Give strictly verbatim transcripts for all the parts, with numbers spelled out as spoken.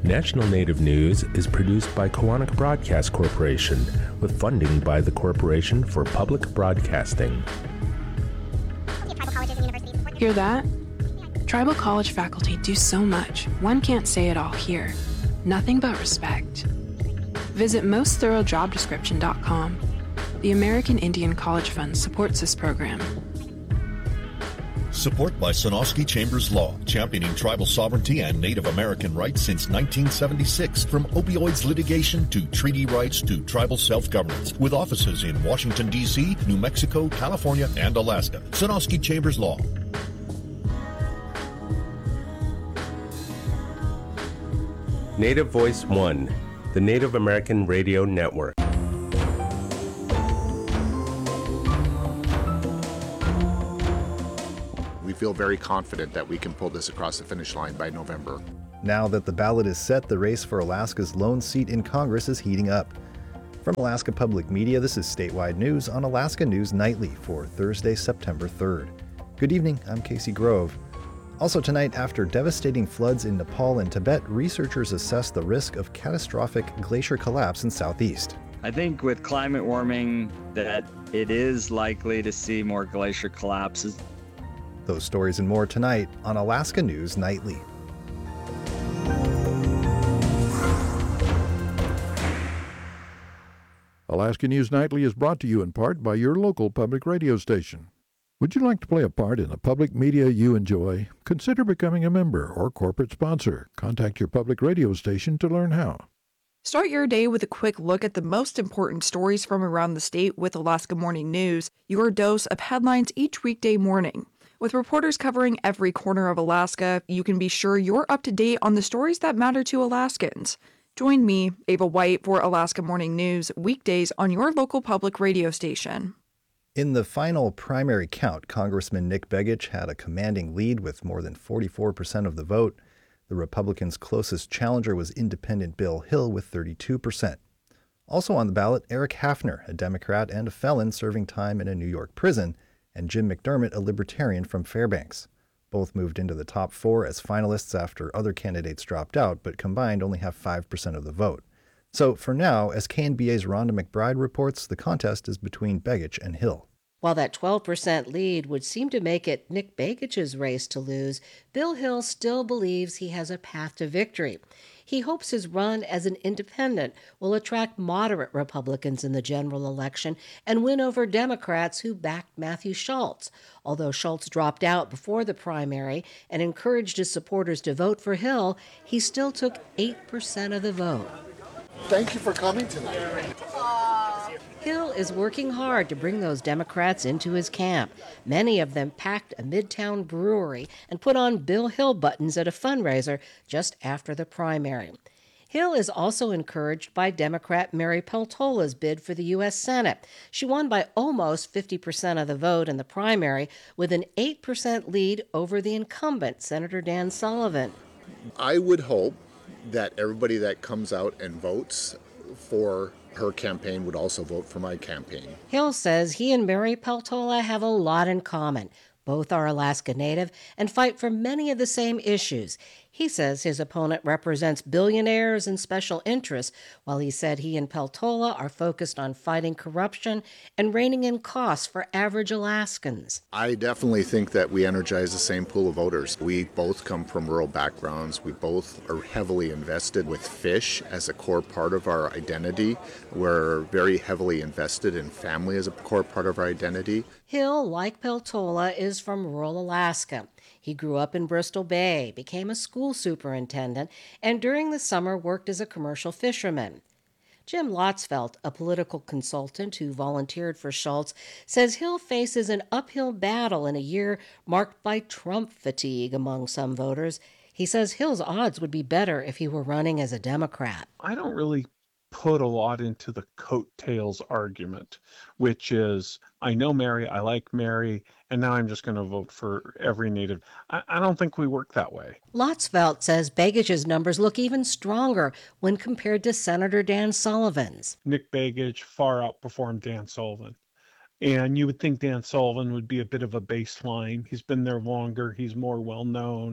National Native News is produced by Koahnic Broadcast Corporation with funding by the Corporation for Public Broadcasting. Hear that? Tribal college faculty do so much, one can't say it all here. Nothing but respect. Visit most thorough job description dot com. The American Indian College Fund supports this program. Support by Sonosky Chambers Law, championing tribal sovereignty and Native American rights since nineteen seventy-six. From opioids litigation to treaty rights to tribal self-governance. With offices in Washington, D C, New Mexico, California, and Alaska. Sonosky Chambers Law. Native Voice One, the Native American Radio Network. We feel very confident that we can pull this across the finish line by November. Now that the ballot is set, the race for Alaska's lone seat in Congress is heating up. From Alaska Public Media, this is Statewide News on Alaska News Nightly for Thursday, September third. Good evening, I'm Casey Grove. Also tonight, after devastating floods in Nepal and Tibet, researchers assess the risk of catastrophic glacier collapse in Southeast. I think with climate warming that it is likely to see more glacier collapses. Those stories and more tonight on Alaska News Nightly. Alaska News Nightly is brought to you in part by your local public radio station. Would you like to play a part in the public media you enjoy? Consider becoming a member or corporate sponsor. Contact your public radio station to learn how. Start your day with a quick look at the most important stories from around the state with Alaska Morning News, your dose of headlines each weekday morning. With reporters covering every corner of Alaska, you can be sure you're up to date on the stories that matter to Alaskans. Join me, Ava White, for Alaska Morning News, weekdays on your local public radio station. In the final primary count, Congressman Nick Begich had a commanding lead with more than forty-four percent of the vote. The Republicans' closest challenger was independent Bill Hill with thirty-two percent. Also on the ballot, Eric Hafner, a Democrat and a felon serving time in a New York prison, and Jim McDermott, a Libertarian from Fairbanks. Both moved into the top four as finalists after other candidates dropped out, but combined only have five percent of the vote. So for now, as K N B A's Rhonda McBride reports, the contest is between Begich and Hill. While that twelve percent lead would seem to make it Nick Begich's race to lose, Bill Hill still believes he has a path to victory. He hopes his run as an independent will attract moderate Republicans in the general election and win over Democrats who backed Matthew Schultz. Although Schultz dropped out before the primary and encouraged his supporters to vote for Hill, he still took eight percent of the vote. Thank you for coming tonight. Hill is working hard to bring those Democrats into his camp. Many of them packed a Midtown brewery and put on Bill Hill buttons at a fundraiser just after the primary. Hill is also encouraged by Democrat Mary Peltola's bid for the U S Senate. She won by almost fifty percent of the vote in the primary with an eight percent lead over the incumbent, Senator Dan Sullivan. I would hope that everybody that comes out and votes for her campaign would also vote for my campaign. Hill says he and Mary Peltola have a lot in common. Both are Alaska Native and fight for many of the same issues. He says his opponent represents billionaires and special interests, while he said he and Peltola are focused on fighting corruption and reining in costs for average Alaskans. I definitely think that we energize the same pool of voters. We both come from rural backgrounds. We both are heavily invested with fish as a core part of our identity. We're very heavily invested in family as a core part of our identity. Hill, like Peltola, is from rural Alaska. He grew up in Bristol Bay, became a school superintendent, and during the summer worked as a commercial fisherman. Jim Lotzfeld, a political consultant who volunteered for Schultz, says Hill faces an uphill battle in a year marked by Trump fatigue among some voters. He says Hill's odds would be better if he were running as a Democrat. I don't really put a lot into the coattails argument, which is, I know Mary, I like Mary, and now I'm just going to vote for every Native. I, I don't think we work that way. Lotzfeld says Begich's numbers look even stronger when compared to Senator Dan Sullivan's. Nick Begich far outperformed Dan Sullivan. And you would think Dan Sullivan would be a bit of a baseline. He's been there longer. He's more well-known.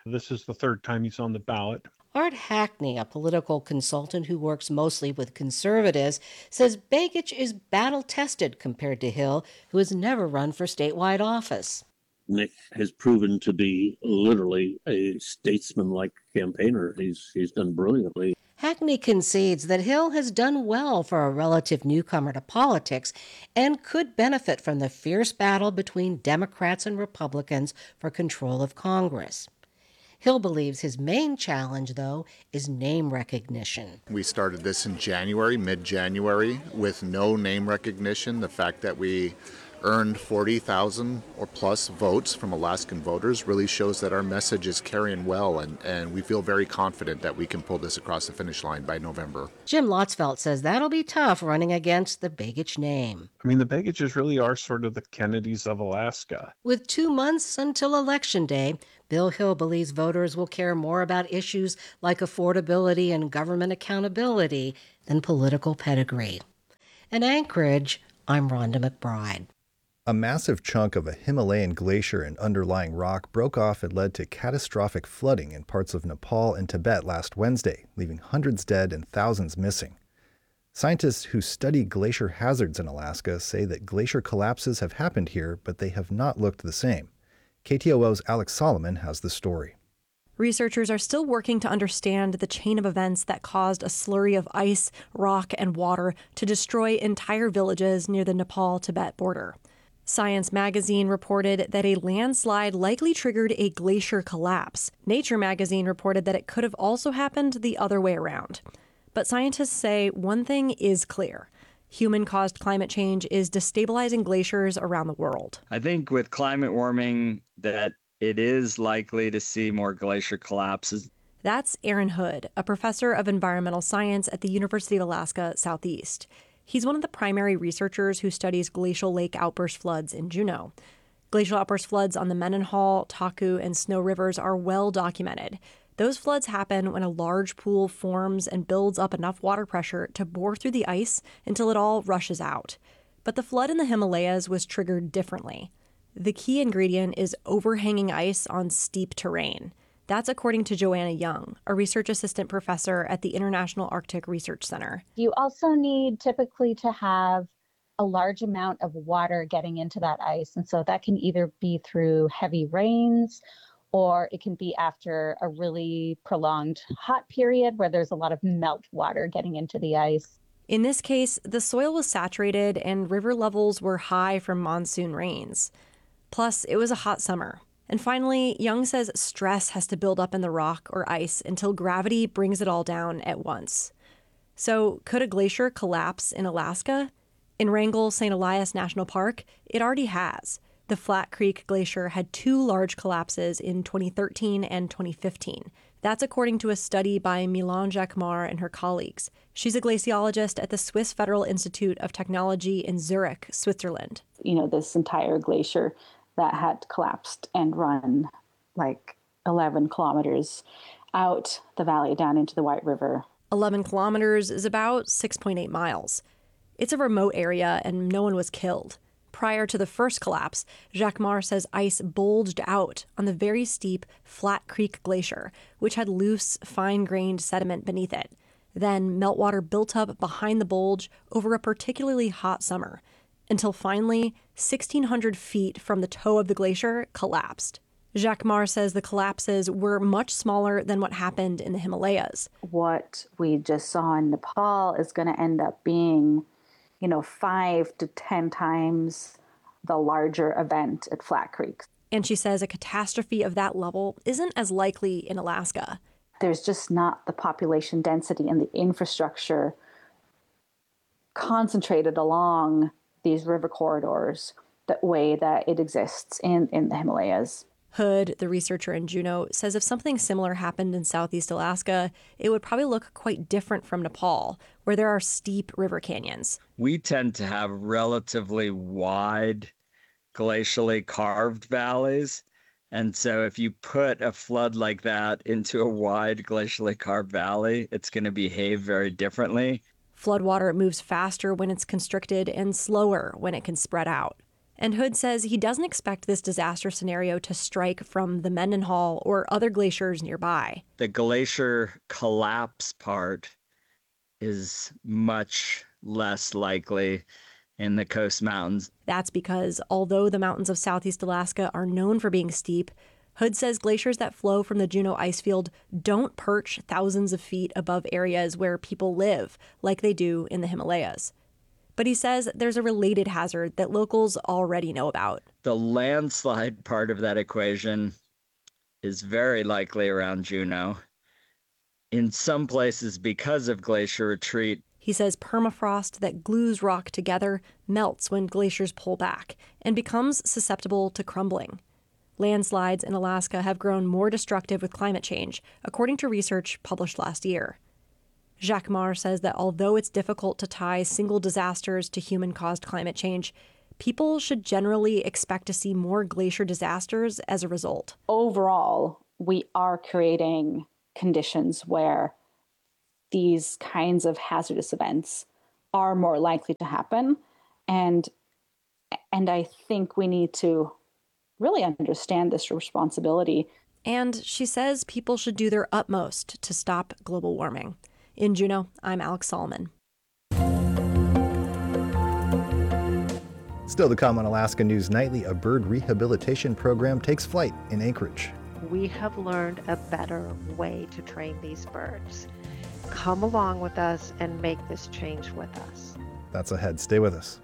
This is the third time he's on the ballot. Art Hackney, a political consultant who works mostly with conservatives, says Begich is battle-tested compared to Hill, who has never run for statewide office. Nick has proven to be literally a statesman-like campaigner. He's he's done brilliantly. Hackney concedes that Hill has done well for a relative newcomer to politics and could benefit from the fierce battle between Democrats and Republicans for control of Congress. Hill believes his main challenge, though, is name recognition. We started this in January, mid-January, with no name recognition. The fact that we earned forty thousand or plus votes from Alaskan voters really shows that our message is carrying well, and, and we feel very confident that we can pull this across the finish line by November. Jim Lotzfeld says that'll be tough running against the Begich name. I mean, the Begiches really are sort of the Kennedys of Alaska. With two months until Election Day, Bill Hill believes voters will care more about issues like affordability and government accountability than political pedigree. In Anchorage, I'm Rhonda McBride. A massive chunk of a Himalayan glacier and underlying rock broke off and led to catastrophic flooding in parts of Nepal and Tibet last Wednesday, leaving hundreds dead and thousands missing. Scientists who study glacier hazards in Alaska say that glacier collapses have happened here, but they have not looked the same. K T O O's Alex Solomon has the story. Researchers are still working to understand the chain of events that caused a slurry of ice, rock, and water to destroy entire villages near the Nepal-Tibet border. Science magazine reported that a landslide likely triggered a glacier collapse. Nature magazine reported that it could have also happened the other way around. But scientists say one thing is clear. Human-caused climate change is destabilizing glaciers around the world. I think with climate warming that it is likely to see more glacier collapses. That's Aaron Hood, a professor of environmental science at the University of Alaska Southeast. He's one of the primary researchers who studies glacial lake outburst floods in Juneau. Glacial outburst floods on the Mendenhall, Taku, and Snow rivers are well documented. Those floods happen when a large pool forms and builds up enough water pressure to bore through the ice until it all rushes out. But the flood in the Himalayas was triggered differently. The key ingredient is overhanging ice on steep terrain. That's according to Joanna Young, a research assistant professor at the International Arctic Research Center. You also need typically to have a large amount of water getting into that ice. And so that can either be through heavy rains, or it can be after a really prolonged hot period where there's a lot of melt water getting into the ice. In this case, the soil was saturated and river levels were high from monsoon rains. Plus, it was a hot summer. And finally, Young says stress has to build up in the rock or ice until gravity brings it all down at once. So could a glacier collapse in Alaska? In Wrangell Saint Elias National Park, it already has. The Flat Creek Glacier had two large collapses in twenty thirteen and twenty fifteen. That's according to a study by Milan Jacquemart and her colleagues. She's a glaciologist at the Swiss Federal Institute of Technology in Zurich, Switzerland. You know, this entire glacier that had collapsed and run like eleven kilometers out the valley down into the White River. eleven kilometers is about six point eight miles. It's a remote area and no one was killed. Prior to the first collapse, Jacquemart says ice bulged out on the very steep Flat Creek Glacier, which had loose, fine-grained sediment beneath it. Then meltwater built up behind the bulge over a particularly hot summer, until finally, sixteen hundred feet from the toe of the glacier collapsed. Jacquemart says the collapses were much smaller than what happened in the Himalayas. What we just saw in Nepal is going to end up being, you know, five to ten times the larger event at Flat Creek. And she says a catastrophe of that level isn't as likely in Alaska. There's just not the population density and the infrastructure concentrated along these river corridors the way that it exists in, in the Himalayas. Hood, the researcher in Juneau, says if something similar happened in Southeast Alaska, it would probably look quite different from Nepal, where there are steep river canyons. We tend to have relatively wide, glacially carved valleys. And so if you put a flood like that into a wide, glacially carved valley, it's going to behave very differently. Floodwater moves faster when it's constricted and slower when it can spread out. And Hood says he doesn't expect this disaster scenario to strike from the Mendenhall or other glaciers nearby. The glacier collapse part is much less likely in the Coast Mountains. That's because although the mountains of southeast Alaska are known for being steep, Hood says glaciers that flow from the Juneau icefield don't perch thousands of feet above areas where people live, like they do in the Himalayas. But he says there's a related hazard that locals already know about. The landslide part of that equation is very likely around Juneau. In some places, because of glacier retreat, he says permafrost that glues rock together melts when glaciers pull back and becomes susceptible to crumbling. Landslides in Alaska have grown more destructive with climate change, according to research published last year. Jacques Marr says that although it's difficult to tie single disasters to human-caused climate change, people should generally expect to see more glacier disasters as a result. Overall, we are creating conditions where these kinds of hazardous events are more likely to happen. And, and I think we need to really understand this responsibility. And she says people should do their utmost to stop global warming. In Juneau, I'm Alex Solomon. Still to come on Alaska News Nightly, a bird rehabilitation program takes flight in Anchorage. We have learned a better way to train these birds. Come along with us and make this change with us. That's ahead. Stay with us.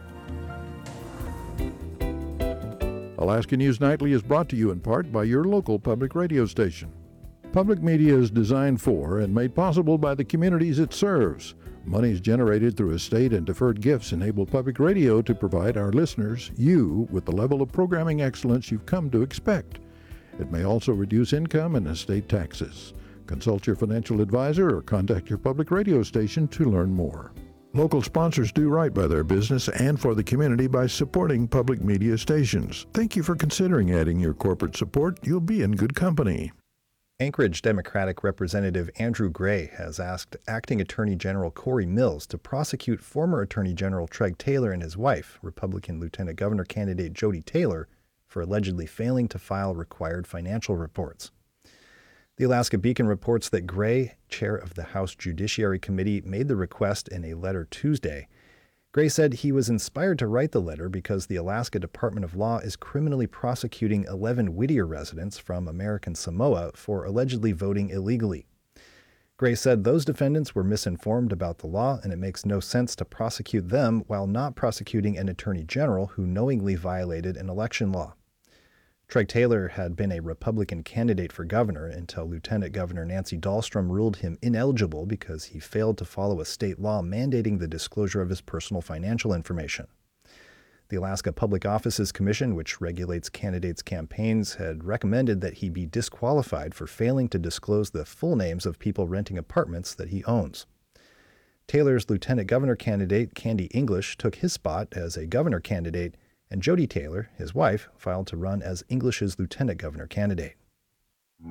Alaska News Nightly is brought to you in part by your local public radio station. Public media is designed for and made possible by the communities it serves. Monies generated through estate and deferred gifts enable public radio to provide our listeners, you, with the level of programming excellence you've come to expect. It may also reduce income and estate taxes. Consult your financial advisor or contact your public radio station to learn more. Local sponsors do right by their business and for the community by supporting public media stations. Thank you for considering adding your corporate support. You'll be in good company. Anchorage Democratic Representative Andrew Gray has asked Acting Attorney General Corey Mills to prosecute former Attorney General Treg Taylor and his wife, Republican Lieutenant Governor candidate Jody Taylor, for allegedly failing to file required financial reports. The Alaska Beacon reports that Gray, chair of the House Judiciary Committee, made the request in a letter Tuesday. Gray said he was inspired to write the letter because the Alaska Department of Law is criminally prosecuting eleven Whittier residents from American Samoa for allegedly voting illegally. Gray said those defendants were misinformed about the law, and it makes no sense to prosecute them while not prosecuting an attorney general who knowingly violated an election law. Treg Taylor had been a Republican candidate for governor until Lieutenant Governor Nancy Dahlstrom ruled him ineligible because he failed to follow a state law mandating the disclosure of his personal financial information. The Alaska Public Offices Commission, which regulates candidates' campaigns, had recommended that he be disqualified for failing to disclose the full names of people renting apartments that he owns. Taylor's lieutenant governor candidate, Candy English, took his spot as a governor candidate, and Jody Taylor, his wife, filed to run as English's lieutenant governor candidate.